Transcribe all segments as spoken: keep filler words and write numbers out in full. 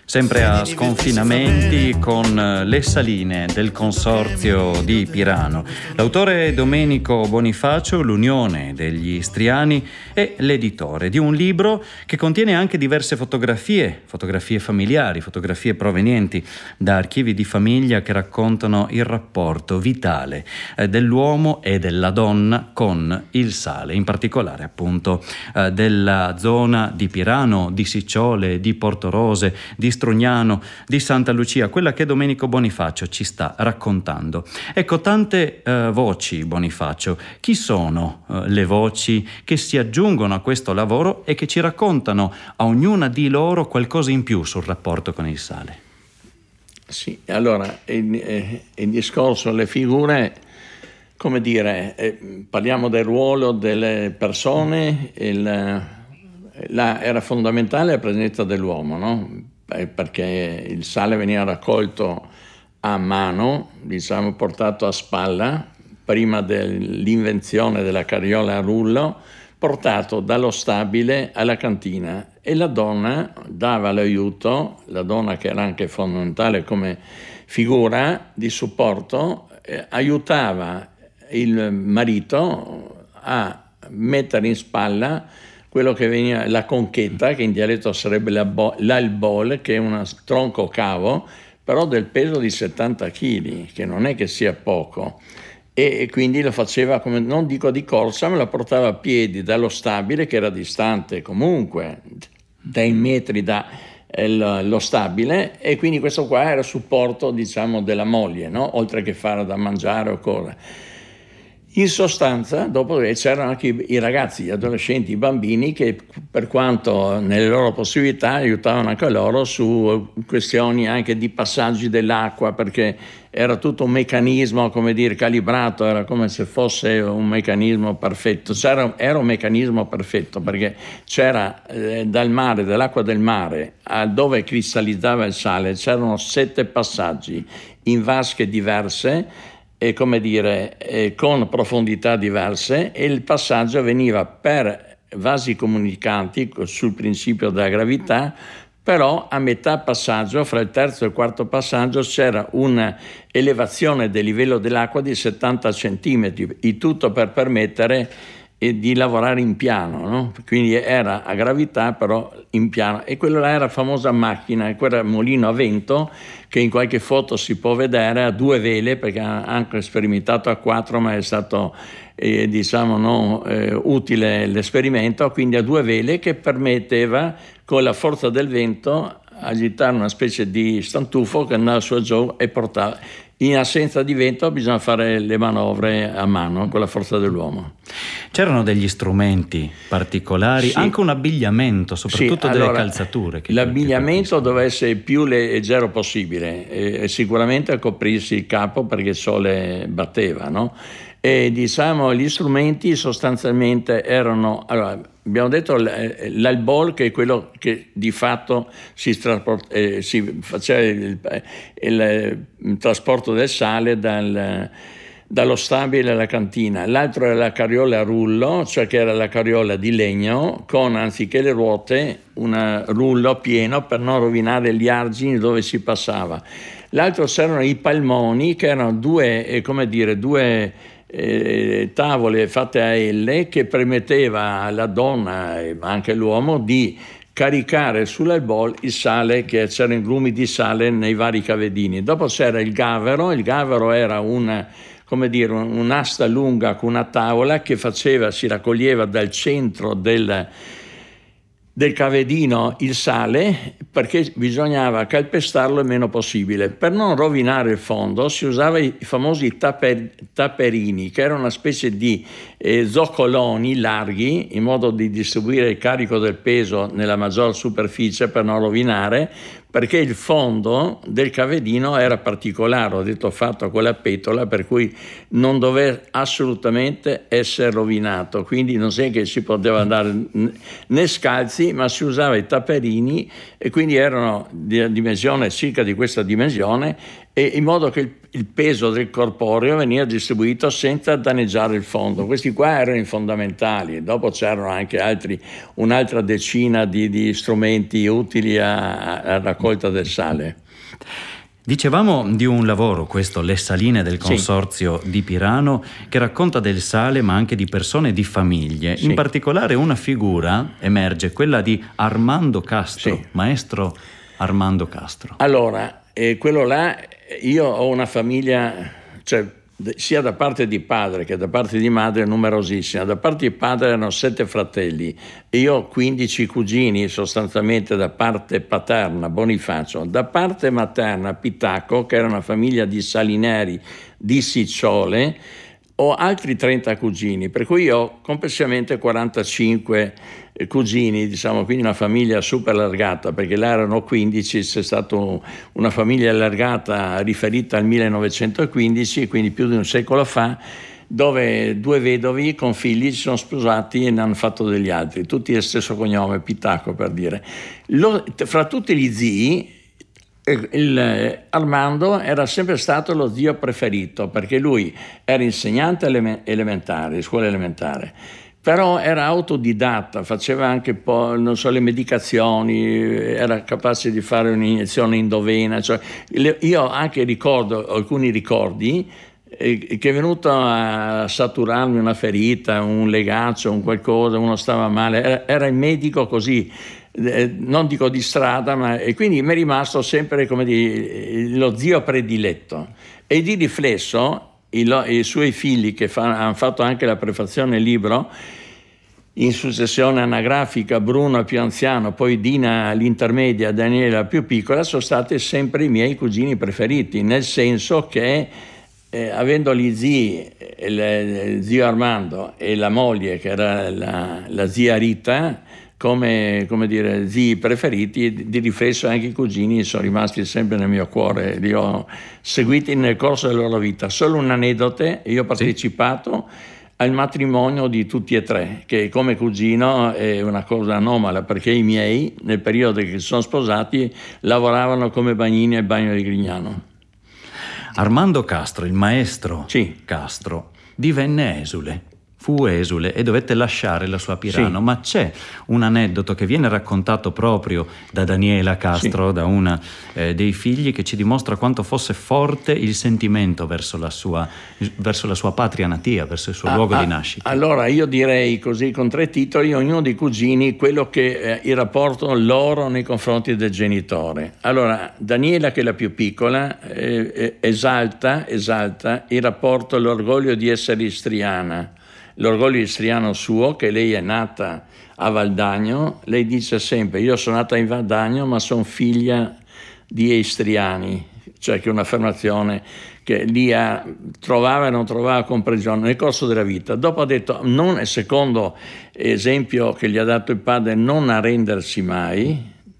Sempre a sconfinamenti con le saline del consorzio di Pirano. L'autore è Domenico Bonifacio, l'Unione degli Istriani, è l'editore di un libro che contiene anche diverse fotografie, fotografie familiari, fotografie provenienti da archivi di famiglia che raccontano il rapporto vitale eh, dell'uomo e della donna con il sale, in particolare appunto eh, della zona di Pirano, di Sicciole, di Portorose, di Strugnano, di Santa Lucia, quella che Domenico Bonifacio ci sta raccontando. Ecco, tante eh, voci, Bonifacio. Chi sono eh, le voci che si aggiungono a questo lavoro e che ci raccontano a ognuna di loro qualcosa in più sul rapporto con il sale? Sì, allora il, eh, il discorso, le figure, come dire, eh, parliamo del ruolo delle persone, il, la, era fondamentale la presenza dell'uomo, no? Perché il sale veniva raccolto a mano, diciamo portato a spalla, prima dell'invenzione della carriola a rullo, portato dallo stabile alla cantina, e la donna dava l'aiuto, la donna che era anche fondamentale come figura di supporto, eh, aiutava il marito a mettere in spalla quello che veniva la conchetta, che in dialetto sarebbe l'albol, che è un tronco cavo, però del peso di settanta chili, che non è che sia poco, e quindi lo faceva, come non dico di corsa, ma la portava a piedi dallo stabile, che era distante comunque dai metri da il, lo stabile, e quindi questo qua era supporto, diciamo, della moglie, no? Oltre che fare da mangiare o cosa. In sostanza, dopo c'erano anche i, i ragazzi, gli adolescenti, i bambini, che per quanto nelle loro possibilità aiutavano anche loro su questioni anche di passaggi dell'acqua, perché era tutto un meccanismo, come dire, calibrato, era come se fosse un meccanismo perfetto. C'era, era un meccanismo perfetto, perché c'era eh, dal mare, dall'acqua del mare, a dove cristallizzava il sale, c'erano sette passaggi in vasche diverse, e come dire, eh, con profondità diverse, e il passaggio veniva per vasi comunicanti sul principio della gravità, però a metà passaggio, fra il terzo e il quarto passaggio, c'era un'elevazione del livello dell'acqua di settanta centimetri, il tutto per permettere e di lavorare in piano, no? Quindi era a gravità però in piano, e quella là era la famosa macchina, quella mulino a vento che in qualche foto si può vedere, a due vele, perché ha anche sperimentato a quattro, ma è stato eh, diciamo non eh, utile l'esperimento, quindi a due vele, che permetteva con la forza del vento agitare una specie di stantufo che andava su e giù e portava. In assenza di vento bisogna fare le manovre a mano con la forza dell'uomo. C'erano degli strumenti particolari, sì, anche un abbigliamento, soprattutto sì, delle allora, calzature. Che l'abbigliamento doveva essere il più leggero possibile, e, e sicuramente coprirsi il capo perché il sole batteva, no? E diciamo gli strumenti sostanzialmente erano, allora, abbiamo detto l'albol, che è quello che di fatto si, trasport, eh, si faceva il, il, il trasporto del sale dal, dallo stabile alla cantina. L'altro era la carriola a rullo, cioè che era la carriola di legno con, anziché le ruote, un rullo pieno per non rovinare gli argini dove si passava. L'altro c'erano i palmoni, che erano due, eh, come dire, due Eh, tavole fatte a L, che permetteva alla donna, ma anche all'uomo, di caricare sull'albol il sale, che c'erano grumi di sale nei vari cavedini. Dopo c'era il gavero. Il gavero era una, come dire, un'asta lunga con una tavola che faceva, si raccoglieva dal centro del del cavedino il sale, perché bisognava calpestarlo il meno possibile. Per non rovinare il fondo si usava i famosi taper, taperini, che erano una specie di eh, zoccoloni larghi, in modo di distribuire il carico del peso nella maggior superficie per non rovinare, perché il fondo del cavedino era particolare, ho detto, fatto con la petola, per cui non doveva assolutamente essere rovinato, quindi non è che si poteva andare né scalzi, ma si usava i taperini, e quindi erano di dimensione circa di questa dimensione, e in modo che il, il peso del corporeo veniva distribuito senza danneggiare il fondo. Questi qua erano i fondamentali, dopo c'erano anche altri, un'altra decina di, di strumenti utili alla raccolta del sale. Dicevamo di un lavoro, questo Le Saline del Consorzio sì. di Pirano, che racconta del sale ma anche di persone e di famiglie. Sì. In particolare una figura emerge, quella di Armando Castro, sì. maestro Armando Castro. Allora, eh, quello là, io ho una famiglia, cioè sia da parte di padre che da parte di madre numerosissima. Da parte di padre erano sette fratelli e io ho quindici cugini sostanzialmente da parte paterna, Bonifacio. Da parte materna, Pitacco, che era una famiglia di salineri di Sicciole, ho altri trenta cugini, per cui ho complessivamente quarantacinque cugini, diciamo, quindi una famiglia super allargata, perché là erano quindici, c'è stata una famiglia allargata riferita al millenovecentoquindici, quindi più di un secolo fa, dove due vedovi con figli si sono sposati e ne hanno fatto degli altri, tutti lo stesso cognome, Pitacco per dire. Lo, fra tutti gli zii, il Armando era sempre stato lo zio preferito, perché lui era insegnante elementare, scuola elementare, però era autodidatta, faceva anche po', non so, le medicazioni, era capace di fare un'iniezione endovena, cioè, io anche ricordo alcuni ricordi che è venuto a saturarmi una ferita, un legaccio, un qualcosa, uno stava male, era, era il medico così, eh, non dico di strada, ma e quindi mi è rimasto sempre come dire, lo zio prediletto. E di riflesso i, i suoi figli, che fa, hanno fatto anche la prefazione al libro, in successione anagrafica, Bruno più anziano, poi Dina l'intermedia, Daniela più piccola, sono stati sempre i miei cugini preferiti, nel senso che Eh, avendo gli zii, il, il zio Armando e la moglie che era la, la zia Rita come, come dire, zii preferiti, di, di riflesso anche i cugini sono rimasti sempre nel mio cuore, li ho seguiti nel corso della loro vita. Solo un aneddoto: io ho partecipato sì. al matrimonio di tutti e tre, che come cugino è una cosa anomala, perché i miei nel periodo che si sono sposati lavoravano come bagnini al bagno di Grignano. Armando Castro, il maestro sì. Castro, divenne esule, fu esule e dovette lasciare la sua Pirano, sì. ma c'è un aneddoto che viene raccontato proprio da Daniela Castro, sì. da una eh, dei figli, che ci dimostra quanto fosse forte il sentimento verso la sua, verso la sua patria natia, verso il suo ah, luogo ah, di nascita. Allora io direi così, con tre titoli, ognuno dei cugini, quello che eh, il rapporto loro nei confronti del genitore. Allora, Daniela, che è la più piccola, eh, esalta, esalta il rapporto, l'orgoglio di essere istriana, l'orgoglio istriano suo, che lei è nata a Valdagno. Lei dice sempre: io sono nata in Valdagno ma sono figlia di istriani, cioè che è un'affermazione che lì ha, trovava e non trovava comprensione nel corso della vita. Dopo ha detto, non, secondo esempio che gli ha dato il padre, non arrendersi mai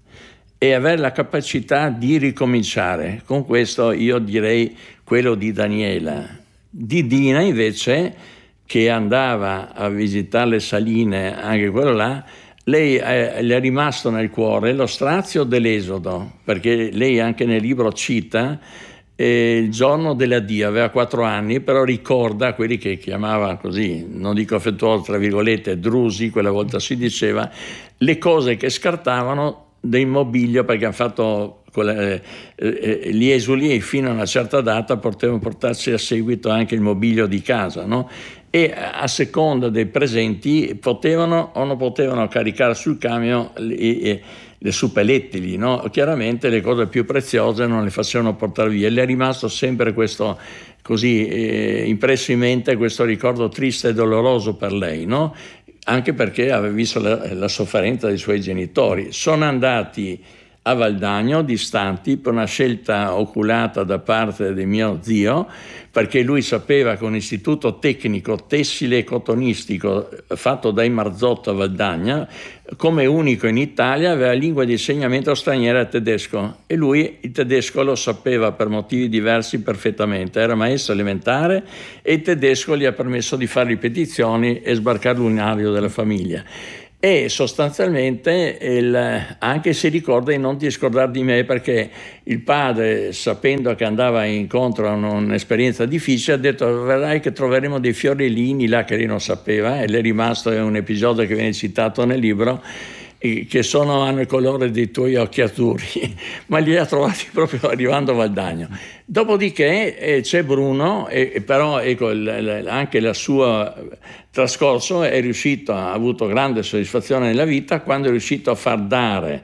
e avere la capacità di ricominciare. Con questo io direi quello di Daniela. Di Dina invece, che andava a visitare le saline, anche quello là, lei eh, le è rimasto nel cuore lo strazio dell'esodo, perché lei anche nel libro cita eh, il giorno dell'addio, aveva quattro anni, però ricorda quelli che chiamava così, non dico affettuoso, tra virgolette, drusi, quella volta si diceva, le cose che scartavano del mobilio, perché hanno fatto quelle, eh, gli esuli e fino a una certa data potevano portarsi a seguito anche il mobilio di casa, no? E a seconda dei presenti potevano o non potevano caricare sul camion le, le suppellettili, no? Chiaramente le cose più preziose non le facevano portare via. Le è rimasto sempre questo così eh, impresso in mente, questo ricordo triste e doloroso per lei, no? Anche perché aveva visto la, la sofferenza dei suoi genitori. Sono andati a Valdagno, distanti, per una scelta oculata da parte di mio zio, perché lui sapeva che un istituto tecnico tessile e cotonistico fatto dai Marzotto a Valdagna, come unico in Italia, aveva lingua di insegnamento straniera tedesco, e lui il tedesco lo sapeva per motivi diversi perfettamente, era maestro elementare e il tedesco gli ha permesso di fare ripetizioni e sbarcare l'unario della famiglia. e sostanzialmente il, anche si ricorda di non ti scordare di me, perché il padre, sapendo che andava incontro a un'esperienza difficile, ha detto: vedrai che troveremo dei fiorellini là, che lei non sapeva, e le è rimasto, è un episodio che viene citato nel libro, che sono, hanno il colore dei tuoi occhi azzurri, ma li ha trovati proprio arrivando a Valdagno. Dopodiché eh, c'è Bruno, e, e però ecco, il, il, anche il suo trascorso è riuscito, ha avuto grande soddisfazione nella vita quando è riuscito a far dare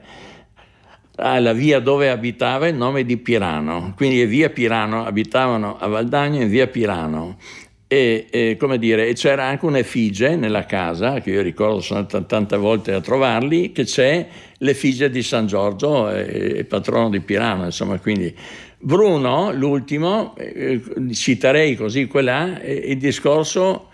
alla via dove abitava il nome di Pirano, quindi è via Pirano, abitavano a Valdagno in via Pirano. E, e come dire, c'era anche un'effigie nella casa, che io ricordo, sono andato tante volte a trovarli, che c'è l'effigie di San Giorgio, il patrono di Pirano, insomma. Quindi Bruno, l'ultimo, eh, citerei così quella, eh, il discorso,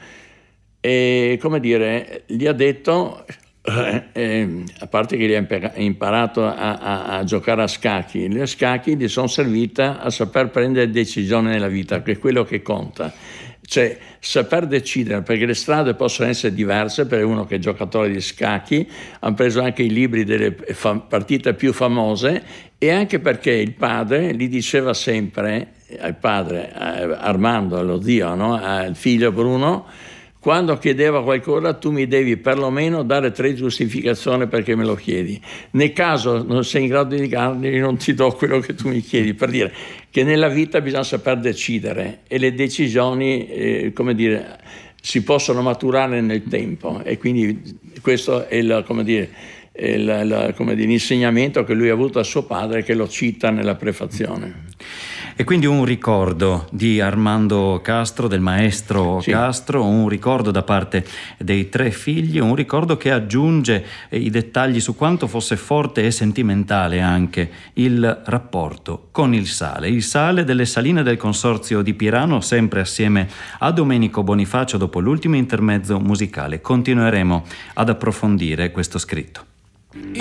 eh, come dire, gli ha detto, eh, eh, a parte che gli ha imparato a, a, a giocare a scacchi, le scacchi gli sono servite a saper prendere decisioni nella vita, che è quello che conta. Cioè saper decidere, perché le strade possono essere diverse. Per uno che è giocatore di scacchi, hanno preso anche i libri delle partite più famose, e anche perché il padre gli diceva sempre, al padre Armando, allo zio, no? Al figlio Bruno, quando chiedeva qualcosa, tu mi devi perlomeno dare tre giustificazioni perché me lo chiedi. Nel caso non sei in grado di darli, non ti do quello che tu mi chiedi. Per dire che nella vita bisogna saper decidere, e le decisioni, eh, come dire, si possono maturare nel tempo, e quindi questo è il, come dire, è il, il, come dire, l'insegnamento che lui ha avuto da suo padre, che lo cita nella prefazione. E quindi un ricordo di Armando Castro, del maestro sì. Castro, un ricordo da parte dei tre figli, un ricordo che aggiunge i dettagli su quanto fosse forte e sentimentale anche il rapporto con il sale. Il sale delle saline del Consorzio di Pirano, sempre assieme a Domenico Bonifacio. Dopo l'ultimo intermezzo musicale continueremo ad approfondire questo scritto.